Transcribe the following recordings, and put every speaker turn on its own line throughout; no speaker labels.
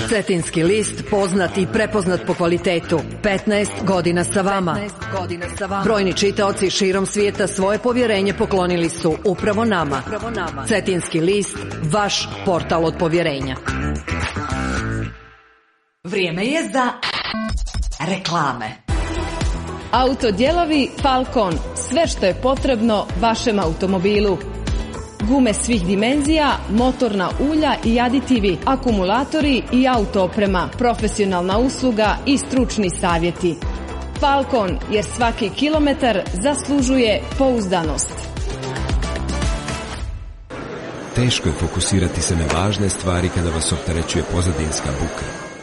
Cetinski list, poznat i prepoznat po kvalitetu. 15 godina sa vama. Brojni čitaoci širom svijeta svoje povjerenje poklonili su upravo nama. Cetinski list, vaš portal od povjerenja.
Vrijeme je za reklame.
Autodijelovi Falcon, sve što je potrebno vašem automobilu. Gume svih dimenzija, motorna ulja i aditivi, akumulatori i auto oprema, profesionalna usluga i stručni savjeti. Falcon, jer svaki kilometar zaslužuje pouzdanost.
Teško je fokusirati se na važne stvari kada vas opterećuje pozadinska buka.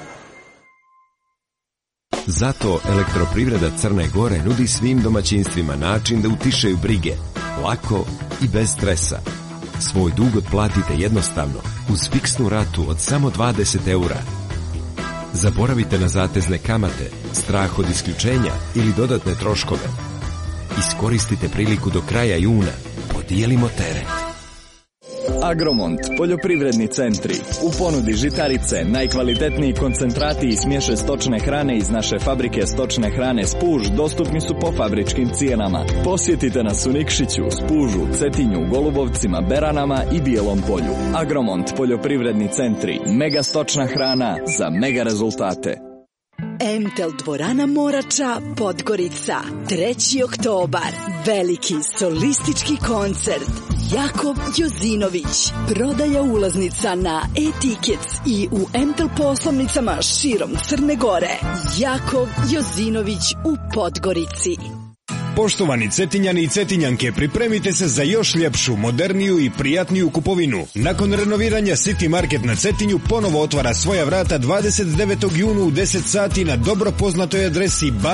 Zato Elektroprivreda Crne Gore nudi svim domaćinstvima način da utišaju brige, lako i bez stresa. Svoj dug otplatite jednostavno, uz fiksnu ratu od samo 20 €. Zaboravite na zatezne kamate, strah od isključenja ili dodatne troškove. Iskoristite priliku do kraja juna. Podijelimo teret.
Agromont, poljoprivredni centri. U ponudi žitarice, najkvalitetniji koncentrati i smješe stočne hrane iz naše fabrike stočne hrane Spuž dostupni su po fabričkim cijenama. Posjetite nas u Nikšiću, Spužu, Cetinju, Golubovcima, Beranama i Bijelom Polju. Agromont, poljoprivredni centri. Mega stočna hrana za mega rezultate.
Emtel dvorana Morača, Podgorica, 3. oktobar, veliki solistički koncert, Jakov Jozinović, prodaja ulaznica na e-tickets i u Emtel poslovnicama širom Crne Gore, Jakov Jozinović u Podgorici.
Poštovani Cetinjani i Cetinjanke, pripremite se za još ljepšu, moderniju i prijatniju kupovinu. Nakon renoviranja City Market na Cetinju ponovo otvara svoja vrata 29. junu u 10 sati na dobro poznatoj adresi